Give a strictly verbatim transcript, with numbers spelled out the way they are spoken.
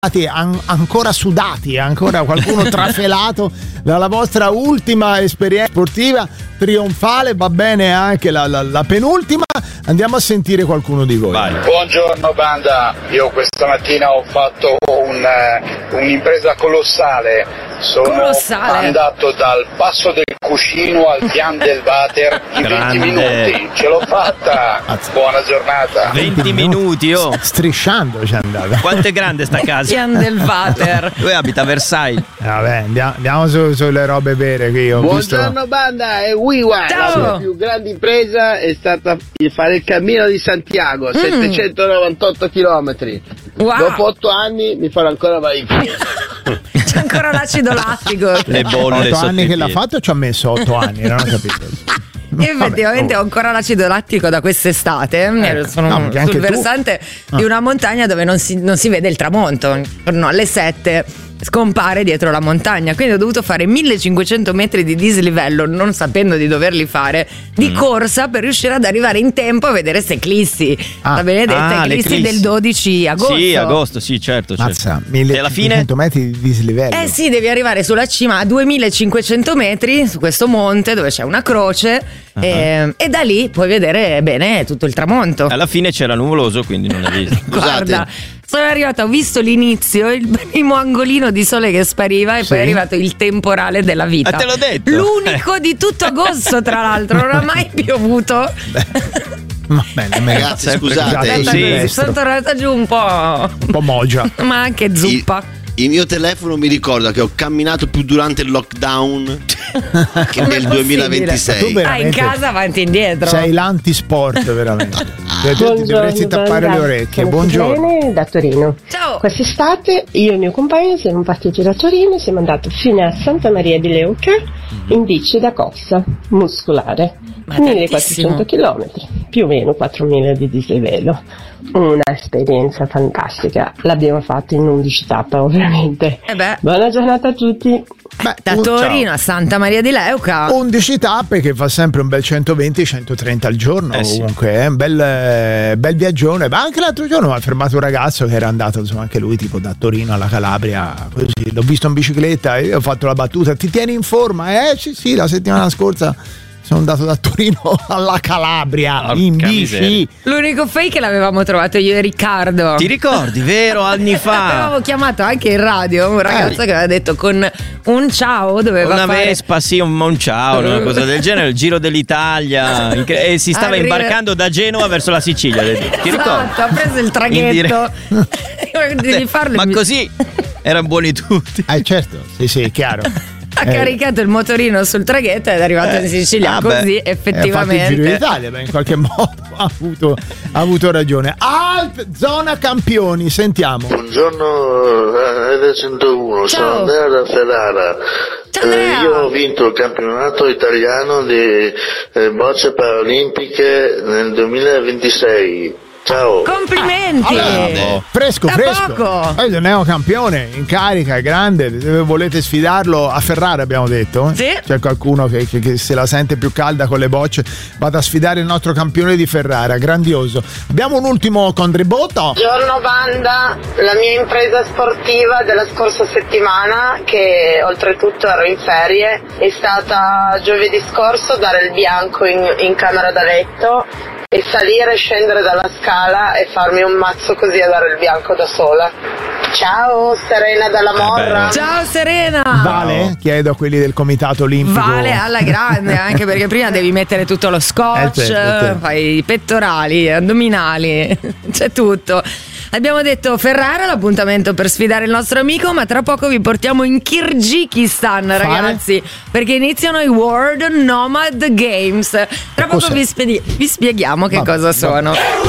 An- ancora sudati, ancora qualcuno trafelato dalla vostra ultima esperienza sportiva trionfale. Va bene anche la, la, la penultima. Andiamo a sentire qualcuno di voi. Vai. Buongiorno banda, io questa mattina ho fatto un, uh, un'impresa colossale. Sono Colossale. andato dal Passo del Cuscino al Pian del Water in Grande. venti minuti, ce l'ho fatta. Buona giornata. venti minuti, oh. Strisciando c'è andata. Quanto è grande sta casa? Pian del Water. Lui abita a Versailles. Vabbè, andiamo, andiamo su, sulle robe vere che io ho Buongiorno visto. banda, è Wiwa. Ciao. La mia più grande impresa è stata il fare il cammino di Santiago, mm. settecentonovantotto chilometri. Wow. Dopo otto anni mi farò ancora valire. C'è ancora l'acido lattico. Le bolle otto sotto anni i che l'ha piedi. fatto, ci ha messo otto anni, non ho capito. Io effettivamente Vabbè, ho ancora l'acido lattico da quest'estate. Ecco. Sono No, perché anche sul tu. versante Ah. di una montagna dove non si, non si vede il tramonto. No, alle sette scompare dietro la montagna, quindi ho dovuto fare millecinquecento metri di dislivello, non sapendo di doverli fare, di Mm. corsa per riuscire ad arrivare in tempo a vedere ste eclissi. Ah. La benedetta Ah, le eclissi eclissi. del dodici agosto. Sì, agosto, sì, certo, certo. Mazza, E alla fine? millecinquecento metri di dislivello. Eh sì, devi arrivare sulla cima a duemilacinquecento metri su questo monte dove c'è una croce Uh-huh. e, e da lì puoi vedere bene tutto il tramonto. Alla fine c'era nuvoloso, quindi non l'hai visto. Guarda, sono arrivata, ho visto l'inizio, il primo angolino di sole che spariva e Sì. poi è arrivato il temporale della vita. Ah, te l'ho detto. L'unico di tutto agosto, tra l'altro, non ha mai piovuto. Va bene, Ragazzi, sempre scusate, già Guarda, così sì. destro. sono tornata giù un po', Un po' mogia. ma anche zuppa. Il mio telefono mi ricorda che ho camminato più durante il lockdown che Com'è nel possibile? duemilaventisei. Tu Ah, in veramente casa avanti e indietro. sei l'antisport veramente. Cioè, tu ti dovresti tappare le orecchie. Buongiorno. Bene, da Torino. Ciao. Quest'estate io e il mio compagno siamo partiti da Torino e siamo andati fino a Santa Maria di Leuca in bici da corsa muscolare. Ma millequattrocento chilometri, più o meno quattromila di dislivello. Una esperienza fantastica. L'abbiamo fatta in undici tappe, ovviamente. Eh beh. Buona giornata a tutti. Beh, Da un- Torino a Santa Maria di Leuca. undici tappe che fa sempre un bel centoventi centotrenta al giorno. Eh sì. Comunque è un bel, eh, bel viaggione. Ma anche l'altro giorno mi ha fermato un ragazzo che era andato, insomma, anche lui tipo da Torino alla Calabria, così. L'ho visto in bicicletta e io ho fatto la battuta: ti tieni in forma? Eh sì sì, la settimana scorsa sono andato da Torino alla Calabria Porca in bici. miseria. L'unico fake l'avevamo trovato io e Riccardo. Ti ricordi, vero? Anni fa. Avevamo chiamato anche in radio un ragazzo Eh. che aveva detto con un ciao doveva Una fare Vespa, sì, un, un ciao, una cosa del genere, il Giro dell'Italia. Incre- E si stava Arriva- imbarcando da Genova verso la Sicilia. Ti ricordi? Esatto, ha preso il In traghetto. Devi farlo. Ma così erano buoni tutti. Eh certo, sì sì, è chiaro. Ha Eh, caricato il motorino sul traghetto ed è arrivato in Sicilia. vabbè. Così Eh, ha fatto il Giro effettivamente. d'Italia, beh, in qualche modo ha avuto, ha avuto ragione. Alt zona campioni, sentiamo. Buongiorno R centouno, Ciao. sono Andrea da Ferrara. Ciao, Andrea. Eh, io ho vinto il campionato italiano di eh, bocce paralimpiche nel duemilaventisei. Ciao. Complimenti! Allora, fresco, Da fresco. poco. Poi il neocampione in carica, è grande. Se volete sfidarlo a Ferrara, abbiamo detto. Sì. C'è qualcuno che, che- che se la sente più calda con le bocce, vada a sfidare il nostro campione di Ferrara. Grandioso. Abbiamo un ultimo contributo. Buongiorno banda, la mia impresa sportiva della scorsa settimana, che oltretutto ero in ferie, è stata giovedì scorso dare il bianco in, in camera da letto e salire e scendere dalla scala e farmi un mazzo così a dare il bianco da sola. Ciao, Serena dalla Morra. Ciao Serena! Vale? Chiedo a quelli del comitato olimpico. Vale alla grande, anche perché prima devi mettere tutto lo scotch, Eh, certo, certo. fai i pettorali, addominali, c'è tutto. Abbiamo detto Ferrara, l'appuntamento per sfidare il nostro amico, ma tra poco vi portiamo in Kirghizistan, Fare? ragazzi, perché iniziano i World Nomad Games. Tra poco Cos'è? vi, spedi- vi spieghiamo che Vabbè, cosa vabbè. sono.